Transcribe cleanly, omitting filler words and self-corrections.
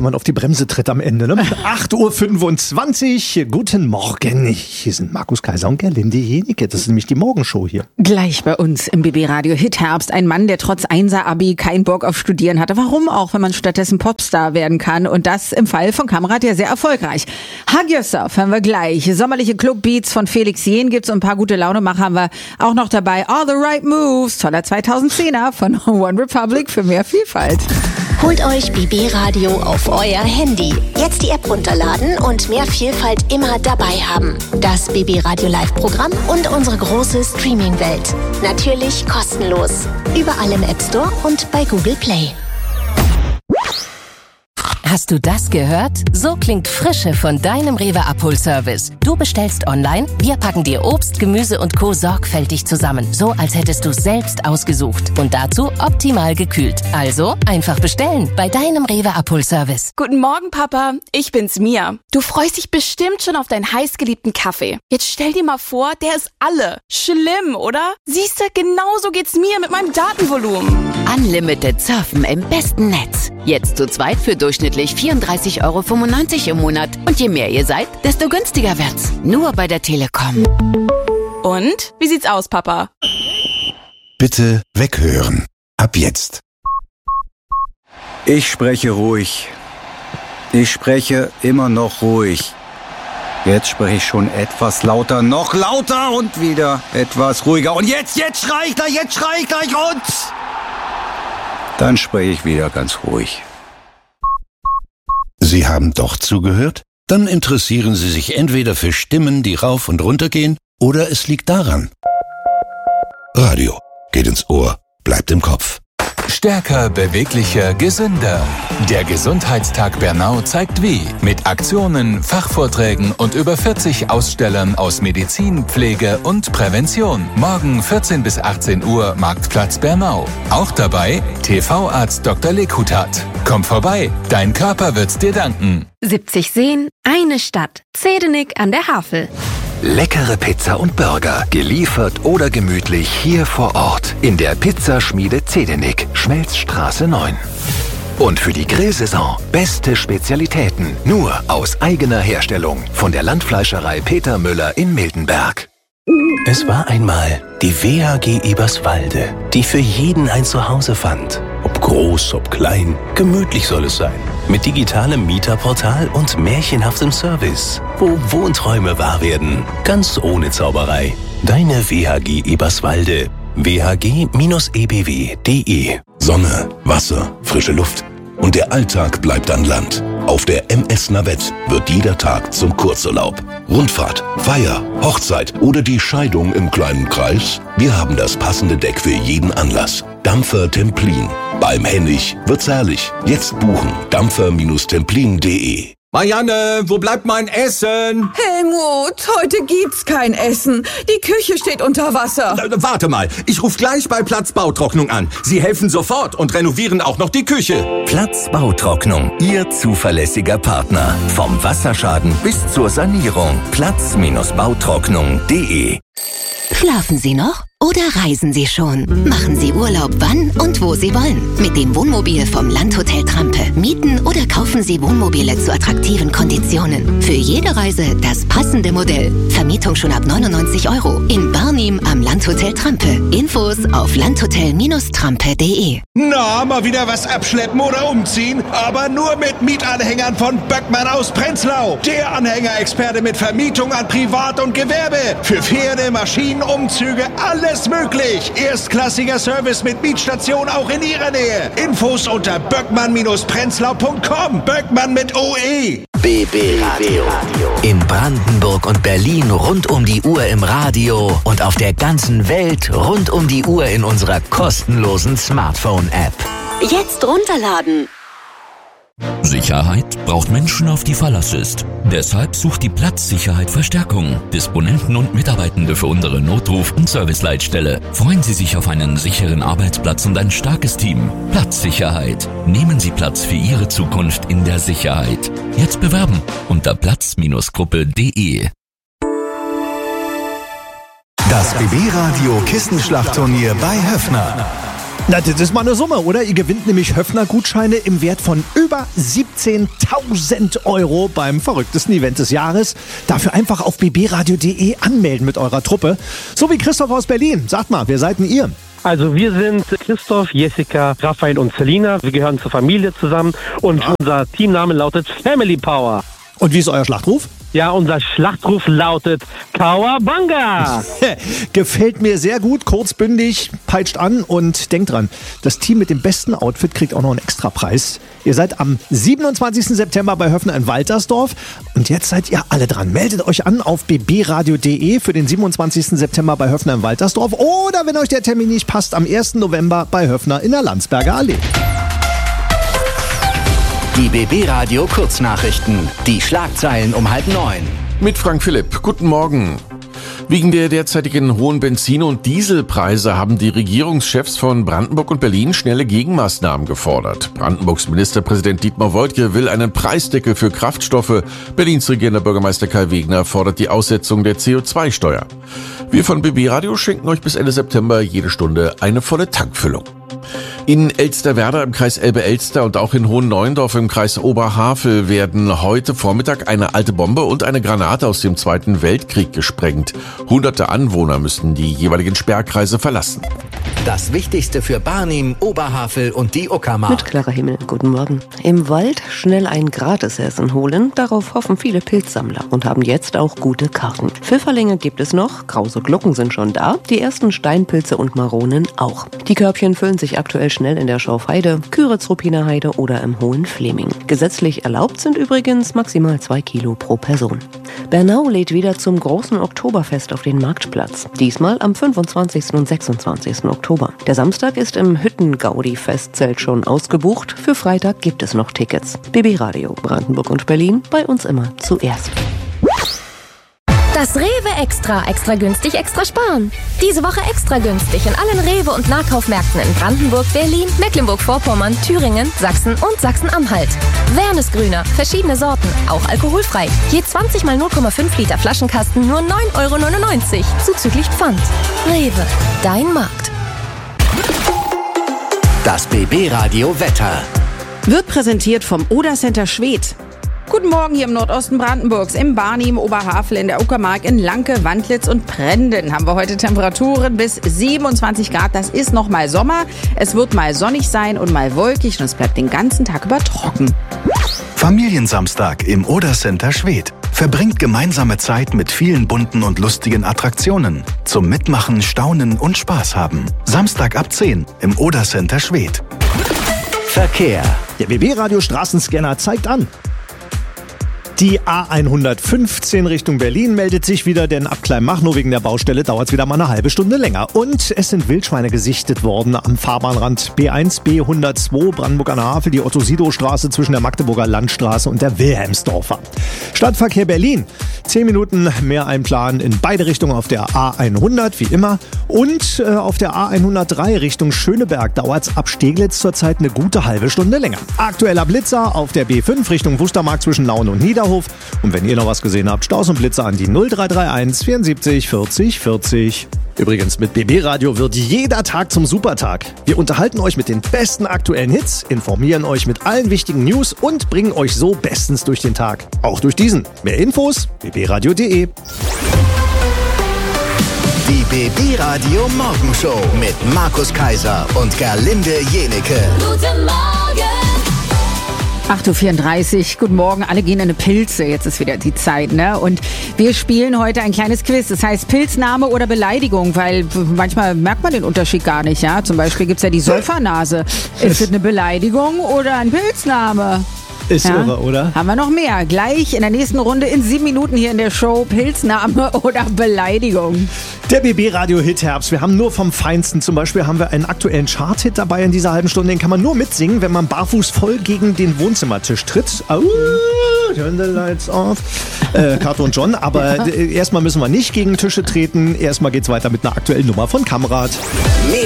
jemand auf die Bremse tritt am Ende. Ne? 8.25 Uhr. Guten Morgen. Hier sind Markus Kaiser und Gerlinde Jenike. Das ist nämlich die Morgenshow hier. Gleich bei uns im BB Radio Hit Herbst. Ein Mann, der trotz 1er-Abi keinen Bock auf Studieren hatte. Warum auch, wenn man stattdessen Popstar werden kann? Und das im Fall von Kamerad ja sehr erfolgreich. Hug Yourself hören wir gleich. Sommerliche Clubbeats von Felix Jähn gibt's und ein paar gute Launemacher haben wir auch noch dabei. All the Right Moves, toller 2010er von One Republic für mehr Vielfalt. Holt euch BB Radio auf euer Handy. Jetzt die App runterladen und mehr Vielfalt immer dabei haben. Das BB Radio Live-Programm und unsere große Streaming-Welt. Natürlich kostenlos. Überall im App Store und bei Google Play. Hast du das gehört? So klingt Frische von deinem Rewe-Abholservice. Du bestellst online, wir packen dir Obst, Gemüse und Co. sorgfältig zusammen. So, als hättest du es selbst ausgesucht. Und dazu optimal gekühlt. Also einfach bestellen bei deinem Rewe-Abholservice. Guten Morgen, Papa. Ich bin's, Mia. Du freust dich bestimmt schon auf deinen heißgeliebten Kaffee. Jetzt stell dir mal vor, der ist alle. Schlimm, oder? Siehste, genauso geht's mir mit meinem Datenvolumen. Unlimited Surfen im besten Netz. Jetzt zu zweit für durchschnittlich 34,95 € im Monat. Und je mehr ihr seid, desto günstiger wird's. Nur bei der Telekom. Und? Wie sieht's aus, Papa? Bitte weghören. Ab jetzt. Ich spreche ruhig. Ich spreche immer noch ruhig. Jetzt spreche ich schon etwas lauter, noch lauter und wieder etwas ruhiger. Und jetzt schrei ich gleich und... Dann spreche ich wieder ganz ruhig. Sie haben doch zugehört? Dann interessieren Sie sich entweder für Stimmen, die rauf und runter gehen, oder es liegt daran. Radio geht ins Ohr, bleibt im Kopf. Stärker, beweglicher, gesünder. Der Gesundheitstag Bernau zeigt wie. Mit Aktionen, Fachvorträgen und über 40 Ausstellern aus Medizin, Pflege und Prävention. Morgen 14 bis 18 Uhr Marktplatz Bernau. Auch dabei TV-Arzt Dr. Lekutat. Komm vorbei, dein Körper wird's dir danken. 70 Seen, eine Stadt. Zedenik an der Havel. Leckere Pizza und Burger, geliefert oder gemütlich hier vor Ort in der Pizzaschmiede Zedenik, Schmelzstraße 9. Und für die Grillsaison beste Spezialitäten, nur aus eigener Herstellung von der Landfleischerei Peter Müller in Miltenberg. Es war einmal die WHG Eberswalde, die für jeden ein Zuhause fand. Ob groß, ob klein, gemütlich soll es sein. Mit digitalem Mieterportal und märchenhaftem Service, wo Wohnträume wahr werden, ganz ohne Zauberei. Deine WHG Eberswalde. WHG-EBW.de. Sonne, Wasser, frische Luft. Und der Alltag bleibt an Land. Auf der MS Navette wird jeder Tag zum Kurzurlaub. Rundfahrt, Feier, Hochzeit oder die Scheidung im kleinen Kreis? Wir haben das passende Deck für jeden Anlass. Dampfer Templin. Beim Hennig wird's herrlich. Jetzt buchen. dampfer-templin.de. Marianne, wo bleibt mein Essen? Helmut, heute gibt's kein Essen. Die Küche steht unter Wasser. Warte mal, ich rufe gleich bei Platz Bautrocknung an. Sie helfen sofort und renovieren auch noch die Küche. Platz Bautrocknung, Ihr zuverlässiger Partner. Vom Wasserschaden bis zur Sanierung. Platz-bautrocknung.de. Schlafen Sie noch? Oder reisen Sie schon? Machen Sie Urlaub wann und wo Sie wollen. Mit dem Wohnmobil vom Landhotel Trampe. Mieten oder kaufen Sie Wohnmobile zu attraktiven Konditionen. Für jede Reise das passende Modell. Vermietung schon ab 99 €. In Barnim am Landhotel Trampe. Infos auf landhotel-trampe.de. Na, mal wieder was abschleppen oder umziehen? Aber nur mit Mietanhängern von Böckmann aus Prenzlau. Der Anhängerexperte mit Vermietung an Privat und Gewerbe. Für Pferde, Maschinen, Umzüge, alles möglich. Erstklassiger Service mit Mietstation auch in Ihrer Nähe. Infos unter böckmann-prenzlau.com. Böckmann mit OE. BB Radio. In Brandenburg und Berlin rund um die Uhr im Radio und auf der ganzen Welt rund um die Uhr in unserer kostenlosen Smartphone-App. Jetzt runterladen. Sicherheit braucht Menschen, auf die Verlass ist. Deshalb sucht die Platzsicherheit Verstärkung. Disponenten und Mitarbeitende für unsere Notruf- und Serviceleitstelle. Freuen Sie sich auf einen sicheren Arbeitsplatz und ein starkes Team. Platzsicherheit. Nehmen Sie Platz für Ihre Zukunft in der Sicherheit. Jetzt bewerben unter platz-gruppe.de. Das BB Radio Kissenschlachtturnier bei Höffner. Na, das ist mal eine Summe, oder? Ihr gewinnt nämlich Höffner-Gutscheine im Wert von über 17.000 Euro beim verrücktesten Event des Jahres. Dafür einfach auf bbradio.de anmelden mit eurer Truppe. So wie Christoph aus Berlin. Sagt mal, wer seid denn ihr? Also wir sind Christoph, Jessica, Raphael und Selina. Wir gehören zur Familie zusammen und unser Teamname lautet Family Power. Und wie ist euer Schlachtruf? Ja, unser Schlachtruf lautet Kawabanga. Gefällt mir sehr gut, kurzbündig, peitscht an und denkt dran, das Team mit dem besten Outfit kriegt auch noch einen Extrapreis. Ihr seid am 27. September bei Höffner in Waltersdorf und jetzt seid ihr alle dran. Meldet euch an auf bbradio.de für den 27. September bei Höffner in Waltersdorf oder wenn euch der Termin nicht passt, am 1. November bei Höffner in der Landsberger Allee. Die BB Radio Kurznachrichten. Die Schlagzeilen um 8:30. Mit Frank Philipp. Guten Morgen. Wegen der derzeitigen hohen Benzin- und Dieselpreise haben die Regierungschefs von Brandenburg und Berlin schnelle Gegenmaßnahmen gefordert. Brandenburgs Ministerpräsident Dietmar Woidke will einen Preisdeckel für Kraftstoffe. Berlins regierender Bürgermeister Kai Wegner fordert die Aussetzung der CO2-Steuer. Wir von BB Radio schenken euch bis Ende September jede Stunde eine volle Tankfüllung. In Elsterwerda im Kreis Elbe-Elster und auch in Hohenneuendorf im Kreis Oberhavel werden heute Vormittag eine alte Bombe und eine Granate aus dem Zweiten Weltkrieg gesprengt. Hunderte Anwohner müssen die jeweiligen Sperrkreise verlassen. Das Wichtigste für Barnim, Oberhavel und die Uckermark. Mit klarer Himmel, guten Morgen. Im Wald schnell ein Gratisessen holen, darauf hoffen viele Pilzsammler und haben jetzt auch gute Karten. Pfifferlinge gibt es noch, krause Glucken sind schon da, die ersten Steinpilze und Maronen auch. Die Körbchen füllen sich aktuell schnell in der Schorfheide, Küritz-Ruppiner Heide oder im Hohen Fleming. Gesetzlich erlaubt sind übrigens maximal 2 Kilo pro Person. Bernau lädt wieder zum großen Oktoberfest auf den Marktplatz. Diesmal am 25. und 26. Oktober. Der Samstag ist im Hütten-Gaudi-Festzelt schon ausgebucht. Für Freitag gibt es noch Tickets. BB Radio, Brandenburg und Berlin, bei uns immer zuerst. Das Rewe Extra. Extra günstig, extra sparen. Diese Woche extra günstig in allen Rewe- und Nahkaufmärkten in Brandenburg, Berlin, Mecklenburg-Vorpommern, Thüringen, Sachsen und Sachsen-Anhalt. Wernesgrüner, verschiedene Sorten, auch alkoholfrei. Je 20 mal 0,5 Liter Flaschenkasten nur 9,99 € zuzüglich Pfand. Rewe, dein Markt. Das BB Radio Wetter. Wird präsentiert vom Oder Center Schwedt. Guten Morgen hier im Nordosten Brandenburgs, im Barnim, Oberhavel, in der Uckermark, in Lanke, Wandlitz und Prenden haben wir heute Temperaturen bis 27 Grad. Das ist noch mal Sommer. Es wird mal sonnig sein und mal wolkig und es bleibt den ganzen Tag über trocken. Familiensamstag im Oder Center Schwedt. Verbringt gemeinsame Zeit mit vielen bunten und lustigen Attraktionen. Zum Mitmachen, Staunen und Spaß haben. Samstag ab 10 im Oder Center Schwedt. Verkehr. Der BB Radio Straßenscanner zeigt an. Die A115 Richtung Berlin meldet sich wieder, denn ab Kleinmachnow wegen der Baustelle dauert es wieder mal eine halbe Stunde länger. Und es sind Wildschweine gesichtet worden am Fahrbahnrand B1, B102, Brandenburg an der Havel, die Otto-Sido-Straße zwischen der Magdeburger Landstraße und der Wilhelmsdorfer. Stadtverkehr Berlin, 10 Minuten mehr Einplan in beide Richtungen auf der A100, wie immer. Und auf der A103 Richtung Schöneberg dauert es ab Steglitz zurzeit eine gute halbe Stunde länger. Aktueller Blitzer auf der B5 Richtung Wustermark zwischen Lauen und Niederhof. Und wenn ihr noch was gesehen habt, Staus und Blitzer an die 0331 74 40 40. Übrigens, mit BB Radio wird jeder Tag zum Supertag. Wir unterhalten euch mit den besten aktuellen Hits, informieren euch mit allen wichtigen News und bringen euch so bestens durch den Tag. Auch durch diesen. Mehr Infos, bbradio.de. Die BB Radio Morgenshow mit Markus Kaiser und Gerlinde Jenike. Guten Morgen! 8.34 Uhr, guten Morgen, alle gehen in eine Pilze, jetzt ist wieder die Zeit, ne? Und wir spielen heute ein kleines Quiz, das heißt Pilzname oder Beleidigung, weil manchmal merkt man den Unterschied gar nicht, ja? Zum Beispiel gibt's ja die Säufernase. Ist das eine Beleidigung oder ein Pilzname? Ist irre, oder? Haben wir noch mehr. Gleich in der nächsten Runde in 7 Minuten hier in der Show Pilzname oder Beleidigung. Der BB Radio Hit Herbst. Wir haben nur vom Feinsten. Zum Beispiel haben wir einen aktuellen Chart-Hit dabei in dieser halben Stunde. Den kann man nur mitsingen, wenn man barfuß voll gegen den Wohnzimmertisch tritt. Turn the lights off. Kato und John. Aber erstmal müssen wir nicht gegen Tische treten. Erstmal geht's weiter mit einer aktuellen Nummer von Kamrat.